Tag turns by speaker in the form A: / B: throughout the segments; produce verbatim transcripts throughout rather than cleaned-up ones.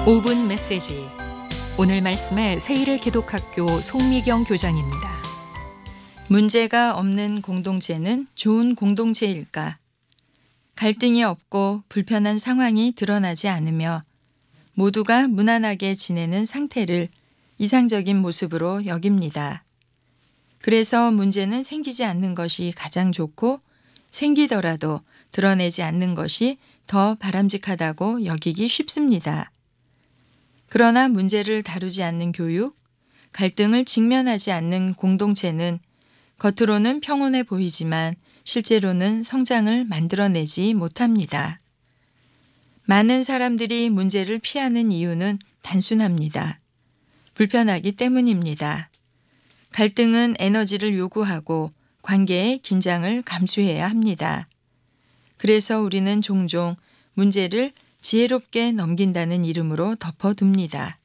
A: 오 분 메시지. 오늘 말씀의 세일의 기독학교 송미경 교장입니다.
B: 문제가 없는 공동체는 좋은 공동체일까? 갈등이 없고 불편한 상황이 드러나지 않으며 모두가 무난하게 지내는 상태를 이상적인 모습으로 여깁니다. 그래서 문제는 생기지 않는 것이 가장 좋고 생기더라도 드러내지 않는 것이 더 바람직하다고 여기기 쉽습니다. 그러나 문제를 다루지 않는 교육, 갈등을 직면하지 않는 공동체는 겉으로는 평온해 보이지만 실제로는 성장을 만들어내지 못합니다. 많은 사람들이 문제를 피하는 이유는 단순합니다. 불편하기 때문입니다. 갈등은 에너지를 요구하고 관계의 긴장을 감수해야 합니다. 그래서 우리는 종종 문제를 지혜롭게 넘긴다는 이름으로 덮어둡니다.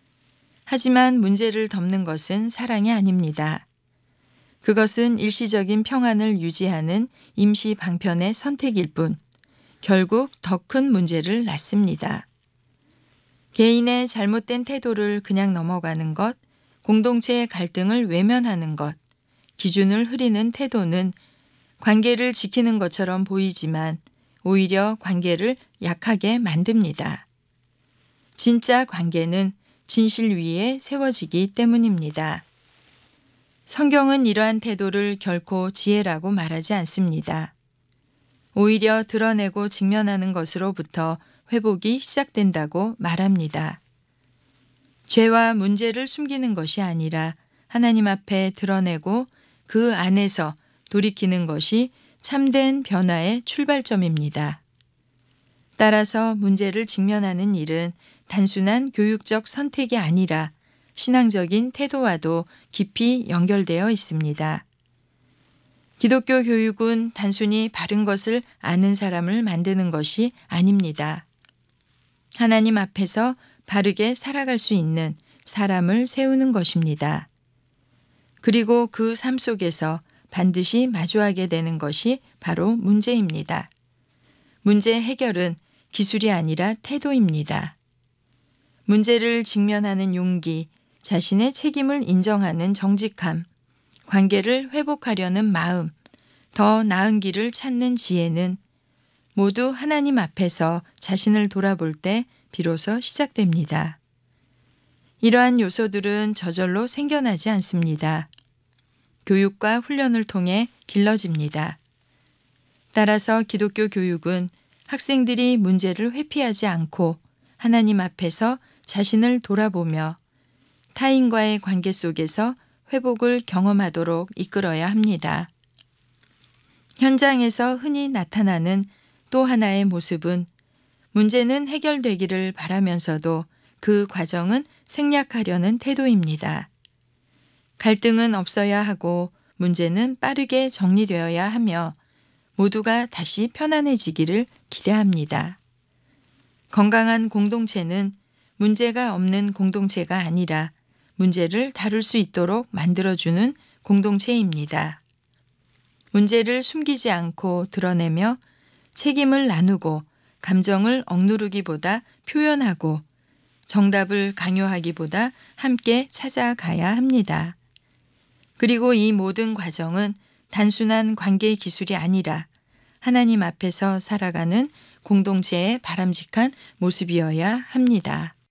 B: 하지만 문제를 덮는 것은 사랑이 아닙니다. 그것은 일시적인 평안을 유지하는 임시 방편의 선택일 뿐 결국 더 큰 문제를 낳습니다. 개인의 잘못된 태도를 그냥 넘어가는 것, 공동체의 갈등을 외면하는 것, 기준을 흐리는 태도는 관계를 지키는 것처럼 보이지만 오히려 관계를 약하게 만듭니다. 진짜 관계는 진실 위에 세워지기 때문입니다. 성경은 이러한 태도를 결코 지혜라고 말하지 않습니다. 오히려 드러내고 직면하는 것으로부터 회복이 시작된다고 말합니다. 죄와 문제를 숨기는 것이 아니라 하나님 앞에 드러내고 그 안에서 돌이키는 것이 참된 변화의 출발점입니다. 따라서 문제를 직면하는 일은 단순한 교육적 선택이 아니라 신앙적인 태도와도 깊이 연결되어 있습니다. 기독교 교육은 단순히 바른 것을 아는 사람을 만드는 것이 아닙니다. 하나님 앞에서 바르게 살아갈 수 있는 사람을 세우는 것입니다. 그리고 그 삶 속에서 반드시 마주하게 되는 것이 바로 문제입니다. 문제 해결은 기술이 아니라 태도입니다. 문제를 직면하는 용기, 자신의 책임을 인정하는 정직함, 관계를 회복하려는 마음, 더 나은 길을 찾는 지혜는 모두 하나님 앞에서 자신을 돌아볼 때 비로소 시작됩니다. 이러한 요소들은 저절로 생겨나지 않습니다. 교육과 훈련을 통해 길러집니다. 따라서 기독교 교육은 학생들이 문제를 회피하지 않고 하나님 앞에서 자신을 돌아보며 타인과의 관계 속에서 회복을 경험하도록 이끌어야 합니다. 현장에서 흔히 나타나는 또 하나의 모습은 문제는 해결되기를 바라면서도 그 과정은 생략하려는 태도입니다. 갈등은 없어야 하고 문제는 빠르게 정리되어야 하며 모두가 다시 편안해지기를 기대합니다. 건강한 공동체는 문제가 없는 공동체가 아니라 문제를 다룰 수 있도록 만들어주는 공동체입니다. 문제를 숨기지 않고 드러내며 책임을 나누고 감정을 억누르기보다 표현하고 정답을 강요하기보다 함께 찾아가야 합니다. 그리고 이 모든 과정은 단순한 관계 기술이 아니라 하나님 앞에서 살아가는 공동체의 바람직한 모습이어야 합니다.